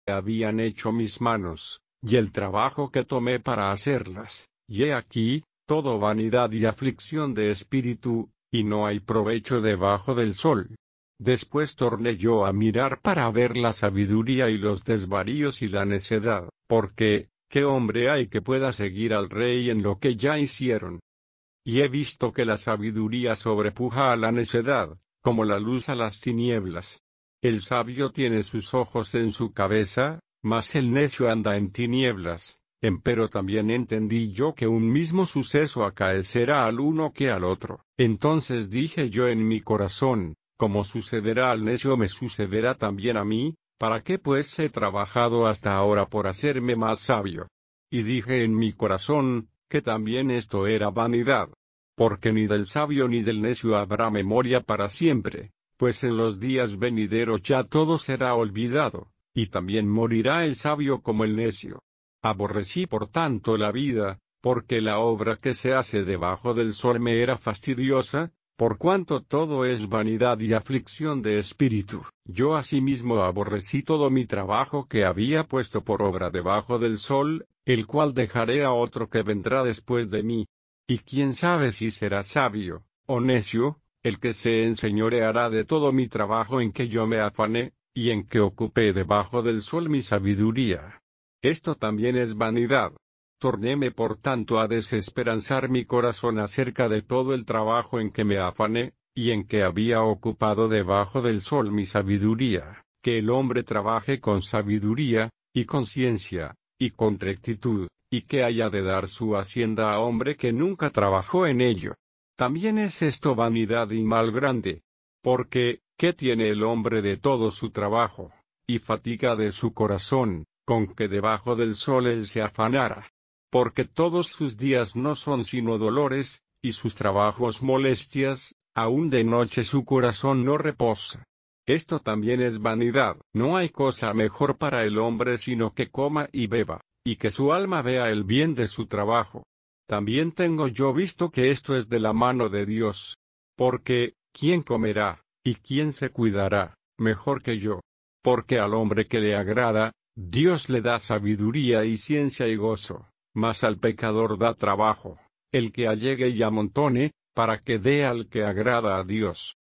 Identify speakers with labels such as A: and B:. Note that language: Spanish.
A: habían hecho mis manos, y el trabajo que tomé para hacerlas, y he aquí, todo vanidad y aflicción de espíritu, y no hay provecho debajo del sol. Después torné yo a mirar para ver la sabiduría y los desvaríos y la necedad, porque, ¿qué hombre hay que pueda seguir al rey en lo que ya hicieron? Y he visto que la sabiduría sobrepuja a la necedad, como la luz a las tinieblas. El sabio tiene sus ojos en su cabeza, mas el necio anda en tinieblas. Empero también entendí yo que un mismo suceso acaecerá al uno que al otro. Entonces dije yo en mi corazón, como sucederá al necio me sucederá también a mí, ¿para qué pues he trabajado hasta ahora por hacerme más sabio? Y dije en mi corazón, que también esto era vanidad. Porque ni del sabio ni del necio habrá memoria para siempre, pues en los días venideros ya todo será olvidado, y también morirá el sabio como el necio. Aborrecí por tanto la vida, porque la obra que se hace debajo del sol me era fastidiosa, por cuanto todo es vanidad y aflicción de espíritu. Yo asimismo aborrecí todo mi trabajo que había puesto por obra debajo del sol, el cual dejaré a otro que vendrá después de mí. Y quién sabe si será sabio, o necio, el que se enseñoreará de todo mi trabajo en que yo me afané, y en que ocupé debajo del sol mi sabiduría. Esto también es vanidad. Tornéme por tanto a desesperanzar mi corazón acerca de todo el trabajo en que me afané, y en que había ocupado debajo del sol mi sabiduría, que el hombre trabaje con sabiduría, y con ciencia, y con rectitud, y que haya de dar su hacienda a hombre que nunca trabajó en ello. También es esto vanidad y mal grande. Porque, ¿qué tiene el hombre de todo su trabajo, y fatiga de su corazón, con que debajo del sol él se afanara? Porque todos sus días no son sino dolores, y sus trabajos molestias, aun de noche su corazón no reposa. Esto también es vanidad. No hay cosa mejor para el hombre sino que coma y beba, y que su alma vea el bien de su trabajo. También tengo yo visto que esto es de la mano de Dios. Porque, ¿quién comerá, y quién se cuidará, mejor que yo? Porque al hombre que le agrada, Dios le da sabiduría y ciencia y gozo. Mas al pecador da trabajo, el que allegue y amontone, para que dé al que agrada a Dios.